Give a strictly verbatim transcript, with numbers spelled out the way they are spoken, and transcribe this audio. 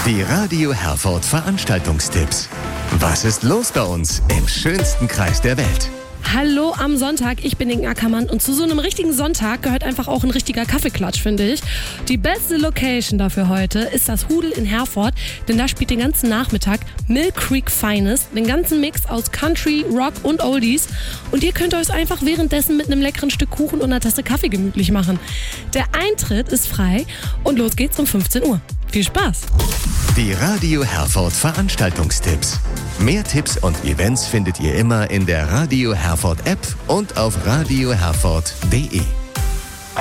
Die Radio Herford Veranstaltungstipps. Was ist los bei uns im schönsten Kreis der Welt? Hallo am Sonntag, ich bin Inge Ackermann und zu so einem richtigen Sonntag gehört einfach auch ein richtiger Kaffeeklatsch, finde ich. Die beste Location dafür heute ist das Hudel in Herford, denn da spielt den ganzen Nachmittag Mill Creek Finest, den ganzen Mix aus Country, Rock und Oldies, und ihr könnt euch einfach währenddessen mit einem leckeren Stück Kuchen und einer Tasse Kaffee gemütlich machen. Der Eintritt ist frei und los geht's um fünfzehn Uhr. Viel Spaß! Die Radio Herford Veranstaltungstipps. Mehr Tipps und Events findet ihr immer in der Radio Herford App und auf radio herford punkt de.